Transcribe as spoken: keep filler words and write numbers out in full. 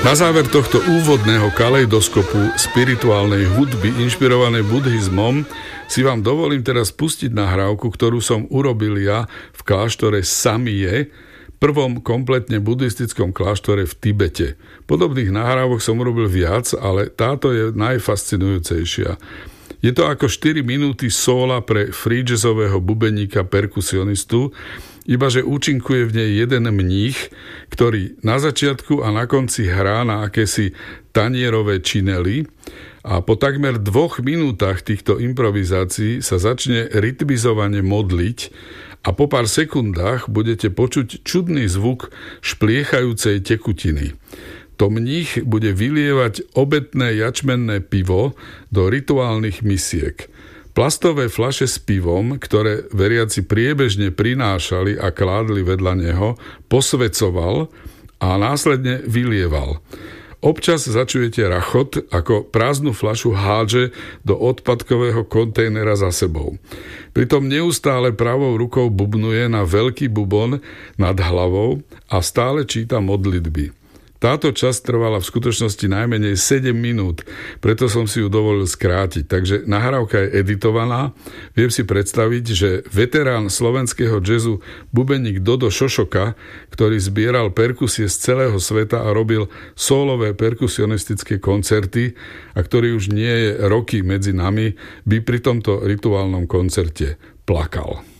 Na záver tohto úvodného kaleidoskopu spirituálnej hudby inšpirovanej buddhizmom si vám dovolím teraz pustiť nahrávku, ktorú som urobil ja v kláštore Samie, prvom kompletne buddhistickom kláštore v Tibete. Podobných nahrávok som urobil viac, ale táto je najfascinujúcejšia. Je to ako štyri minúty sóla pre free jazzového bubeníka perkusionistu, ibaže účinkuje v nej jeden mních, ktorý na začiatku a na konci hrá na akési tanierové činely a po takmer dvoch minútach týchto improvizácií sa začne rytmizovane modliť a po pár sekundách budete počuť čudný zvuk špliechajúcej tekutiny. To mních bude vylievať obetné jačmenné pivo do rituálnych misiek. Plastové fľaše s pivom, ktoré veriaci priebežne prinášali a kládli vedľa neho, posvecoval a následne vylieval. Občas začujete rachot, ako prázdnu fľašu hádže do odpadkového kontajnera za sebou. Pritom neustále pravou rukou bubnuje na veľký bubon nad hlavou a stále číta modlitby. Táto časť trvala v skutočnosti najmenej sedem minút, preto som si ju dovolil skrátiť. Takže nahrávka je editovaná. Viem si predstaviť, že veterán slovenského jazzu bubeník Dodo Šošoka, ktorý zbieral perkusie z celého sveta a robil sólové perkusionistické koncerty a ktorý už nie je roky medzi nami, by pri tomto rituálnom koncerte plakal.